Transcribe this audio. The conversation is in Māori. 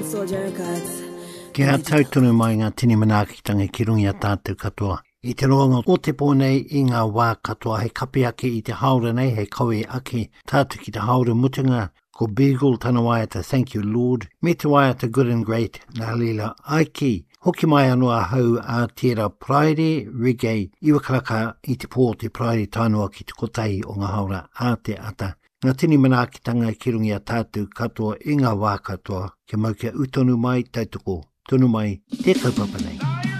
Kia tautunu mai ngā tini manaakitanga ki rungi a tātou katoa. I te roanga o te pōnei i ngā wā katoa he kapi ake i te haura nei, he kawe ake tātou ki te haura mutunga, ko Beagle tana waiata, thank you Lord, me te waiata good and great, nā lila aiki. Hoki mai anua hau a tērā Praire Reggae, iwakaraka i te pō te Praire tānoa ki te kotai o ngā haura a te ata. Ngā tini manaakitanga ki rungi a tātou katoa i ngā wā katoa, ke mau kia utonu mai tautoko, tonu mai, te kaupapa nei.